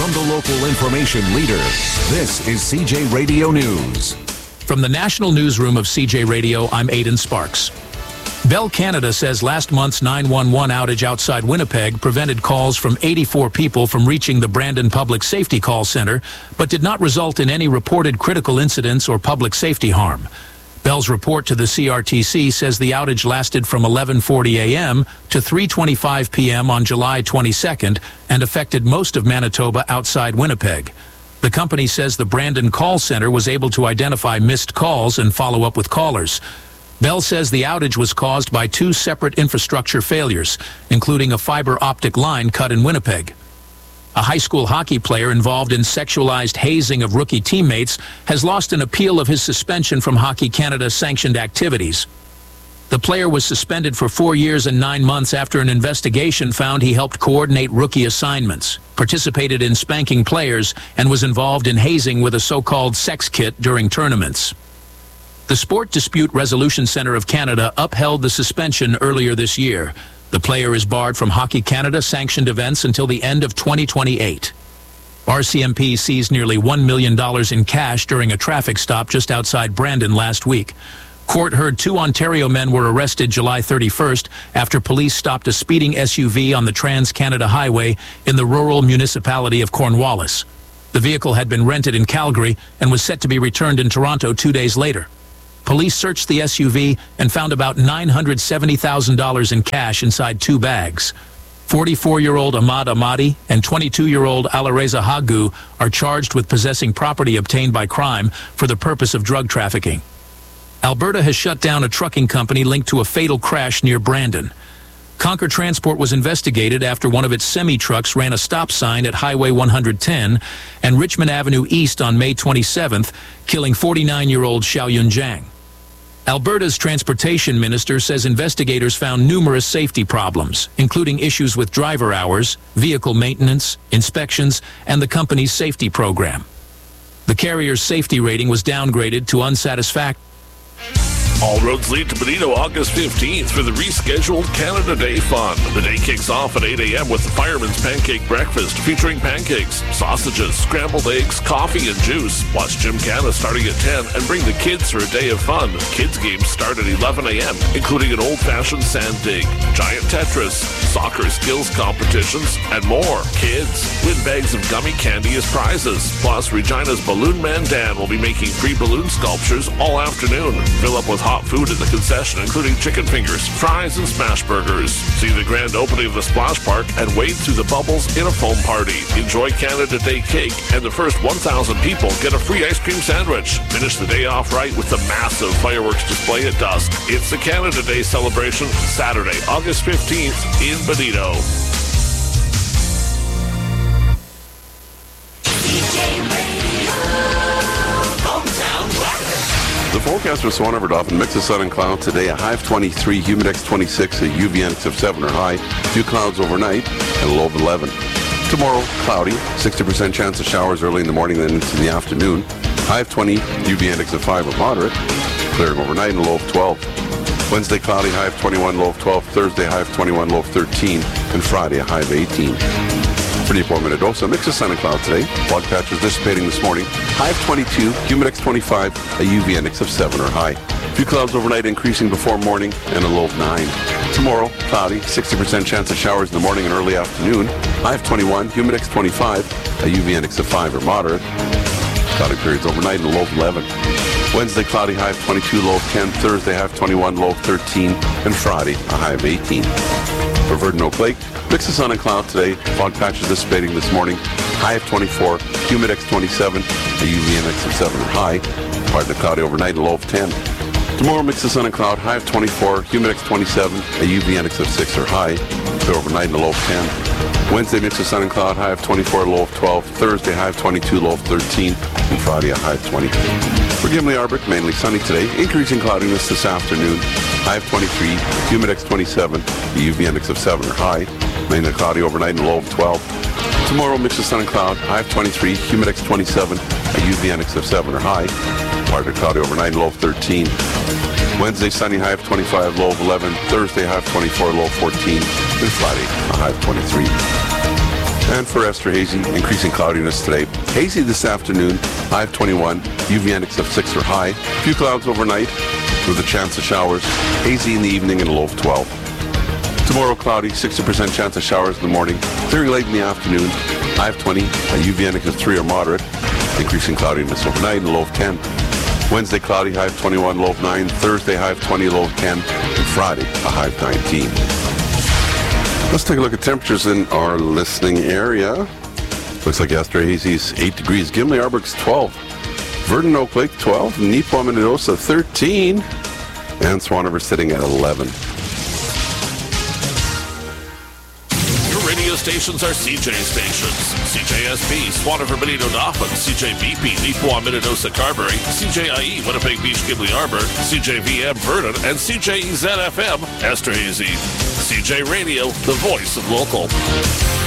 From the local information leader, this is CJ Radio News. From the national newsroom of CJ Radio, I'm Aidan Sparks. Bell Canada says last month's 911 outage outside Winnipeg prevented calls from 84 people from reaching the Brandon Public Safety Call Center, but did not result in any reported critical incidents or public safety harm. Bell's report to the CRTC says the outage lasted from 11:40 a.m. to 3:25 p.m. on July 22nd and affected most of Manitoba outside Winnipeg. The company says the Brandon Call Center was able to identify missed calls and follow up with callers. Bell says the outage was caused by two separate infrastructure failures, including a fiber optic line cut in Winnipeg. A high school hockey player involved in sexualized hazing of rookie teammates has lost an appeal of his suspension from Hockey Canada sanctioned activities. The player was suspended for 4 years and 9 months after an investigation found he helped coordinate rookie assignments, participated in spanking players, and was involved in hazing with a so-called sex kit during tournaments. The Sport Dispute Resolution Centre of Canada upheld the suspension earlier this year. The player is barred from Hockey Canada sanctioned events until the end of 2028. RCMP seized nearly $1 million in cash during a traffic stop just outside Brandon last week. Court heard 2 Ontario men were arrested July 31st after police stopped a speeding SUV on the Trans-Canada Highway in the rural municipality of Cornwallis. The vehicle had been rented in Calgary and was set to be returned in Toronto 2 days later. Police searched the SUV and found about $970,000 in cash inside 2 bags. 44-year-old Ahmad Ahmadi and 22-year-old Alareza Hagu are charged with possessing property obtained by crime for the purpose of drug trafficking. Alberta has shut down a trucking company linked to a fatal crash near Brandon. Concord Transport was investigated after one of its semi-trucks ran a stop sign at Highway 110 and Richmond Avenue East on May 27th, killing 49-year-old Xiaoyun Zhang. Alberta's transportation minister says investigators found numerous safety problems, including issues with driver hours, vehicle maintenance, inspections, and the company's safety program. The carrier's safety rating was downgraded to unsatisfactory. All roads lead to Bonito August 15th for the rescheduled Canada Day Fun. The day kicks off at 8 a.m. with the Fireman's Pancake Breakfast featuring pancakes, sausages, scrambled eggs, coffee, and juice. Plus Gymkhana starting at 10 and bring the kids for a day of fun. Kids games start at 11 a.m., including an old-fashioned sand dig, giant Tetris, soccer skills competitions, and more. Kids win bags of gummy candy as prizes. Plus Regina's Balloon Man Dan will be making free balloon sculptures all afternoon. Fill up with hot food at the concession, including chicken fingers, fries, and smash burgers. See the grand opening of the Splash Park and wade through the bubbles in a foam party. Enjoy Canada Day cake, and the first 1,000 people get a free ice cream sandwich. Finish the day off right with the massive fireworks display at dusk. It's the Canada Day celebration, Saturday, August 15th in Bonito. The forecast for Swan River Dolphin, mix of sun and clouds today, a high of 23, humidex 26, a UV index of 7 or high, few clouds overnight, and a low of 11. Tomorrow, cloudy, 60% chance of showers early in the morning, then into the afternoon, high of 20, UV index of 5 or moderate, clearing overnight and a low of 12. Wednesday, cloudy, high of 21, low of 12. Thursday, high of 21, low of 13. And Friday, a high of 18. For Newport Minnedosa, mix of sun and cloud today. Fog patches dissipating this morning. High of 22, humidex 25, a UV index of 7 or high. Few clouds overnight increasing before morning and a low of 9. Tomorrow, cloudy, 60% chance of showers in the morning and early afternoon. High of 21, humidex 25, a UV index of 5 or moderate. Cloudy periods overnight and a low of 11. Wednesday, cloudy, high of 22, low of 10. Thursday, high of 21, low of 13. And Friday, a high of 18. For Verdun Oak Lake, mix of sun and cloud today. Fog patches dissipating this morning. High of 24, humidex 27, a UV index of 7 or high. Partly cloudy overnight and low of 10. Tomorrow, mix of sun and cloud. High of 24, humidex 27, a UV index of 6 or high. Clear overnight and a low of 10. Wednesday, mix of sun and cloud. High of 24, low of 12. Thursday, high of 22, low of 13. And Friday, a high of 20. For Gimli Arbic, mainly sunny today. Increasing cloudiness this afternoon. High of 23, humidex 27, the UV index of 7 or high. Mainly cloudy overnight and a low of 12. Tomorrow, mix of sun and cloud. High of 23, humidex 27, a UV index of 7 or high. Partly cloudy overnight and low of 13. Wednesday, sunny, high of 25, low of 11. Thursday, high of 24, low of 14. And Friday, a high of 23. And for Esterhazy, increasing cloudiness today. Hazy this afternoon, high of 21, UV index of 6 or high. Few clouds overnight with a chance of showers. Hazy in the evening and a low of 12. Tomorrow, cloudy, 60% chance of showers in the morning. Very late in the afternoon, high of 20, a UV index of 3 or moderate. Increasing cloudiness overnight and a low of 10. Wednesday, cloudy, high of 21, low of 9. Thursday, high of 20, low of 10. And Friday, a high of 19. Let's take a look at temperatures in our listening area. Looks like Esterhazy's 8 degrees. Gimli Arberg's 12. Verdun Oak Lake 12. Neepawa Minnedosa 13. And Swan River sitting at 11. Your radio stations are CJ stations. CJSP, Swan River, Benito, Dauphin. CJBP, Neepawa Minnedosa, Carberry. CJIE, Winnipeg Beach, Gimli Arberg. CJVM, Verdun. And CJEZ-FM, Esterhazy. CJ Radio, the voice of local.